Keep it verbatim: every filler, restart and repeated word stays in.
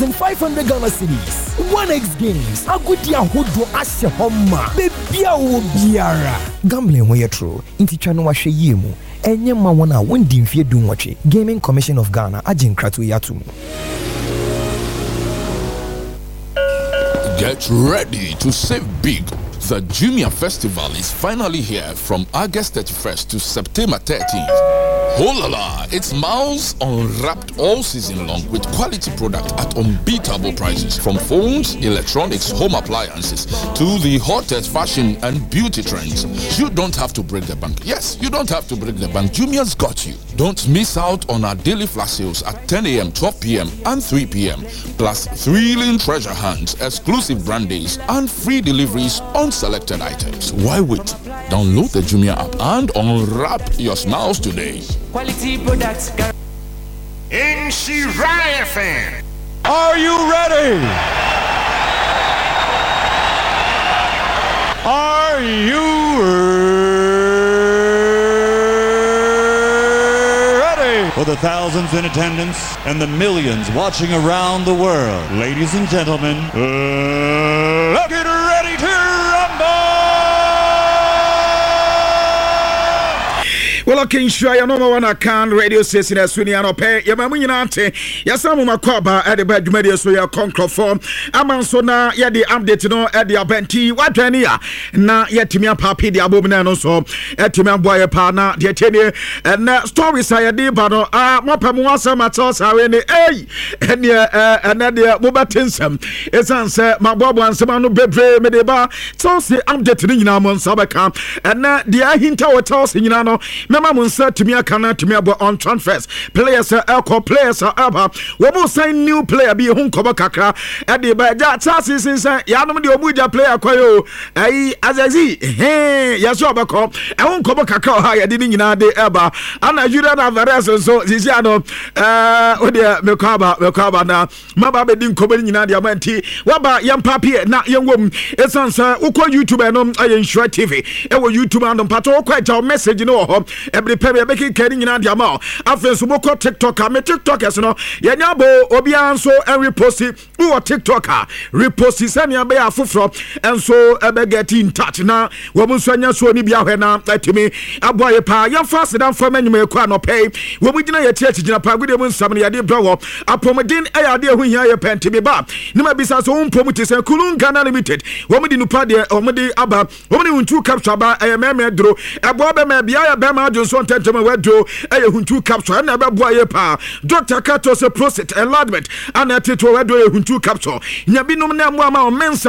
five hundred Ghana cedis. one X games. Agudi ahodo ase homa. Bebia wo biara. Gambling ho yetro. Inti twa no wahwe yemu. Enye ma wona wondi mfie dun wache. Gaming Commission of Ghana agin kratu yatum. Get ready to save big. The Jumia Festival is finally here from August thirty-first to September thirteenth. Oh la la, it's Miles Unwrapped all season long with quality product at unbeatable prices. From phones, electronics, home appliances to the hottest fashion and beauty trends. You don't have to break the bank. Yes, you don't have to break the bank. Jumia's got you. Don't miss out on our daily flash sales at ten a m, twelve p m and three p m Plus thrilling treasure hunts, exclusive brand days and free deliveries on selected items. Why wait? Download the Jumia app and unwrap your smiles today. Quality products. In Shirai F M. Are you ready? Are you ready? For the thousands in attendance and the millions watching around the world, ladies and gentlemen, uh, let's get ready to rumble! Well, okay, sure, you know one I can radio station as soon as I pay. You may not say, yes, I'm a cover at the bed media, so you're conquer form. I'm also now, yeah, the update, you know, at the Abenti, what any now, yet to me a papi, the abominable so, at to me a boy, a partner, the tenure, and stories I did, but ah, what Pamuasa Matos are in the A, and yeah, and then the Bobatinsum. It's answer, my bob and someone who bebre medeba, so say update in Namon Sabaka, and now the I hint our toss in Yano. Mama Munsa to me a canna to me about on transfers. Players are alcohol, players are abba. We will sign new player be home cover kakra at the by that tassis inside Yanam the Obuja player koyo. Ay as I see, hey, Yasobako. I won't cover kakao higher didn't you know the Eba. And I you don't have a rest so Ziziano uh oh dear Mekaba Mekaba now. Maba didn't come in Nadia Menti. What about young papi not young woman? It's answer Uko YouTube and I ensure T V. It was YouTube and on patrol quite our message you know. Every pebe making carrying in the amount. After Suboko TikToker, me TikTokers, you know, Yanyabo, Obianso, and repost it. Who are TikToker? Repost it, send your bear fufro, and so I get in touch now. Woman Sonia so ni bia hena like to me. A boy pa, young fast than for many may no pay. When we deny a church in a pagudi when somebody idea blow up. A promodin a idea when you pen to me back. No may be such own promotes and Kulun Ghana Limited. Woman in Upadia, or Modi Abba, woman in two capture by a man draw. A boy may be a bema. Johnson Tentama Wedro, a Huntu capture, and never boy pa. Doctor Katos a prostate enlargement, and a tito Wedro Huntu capture. Yabino Namwama Mensa.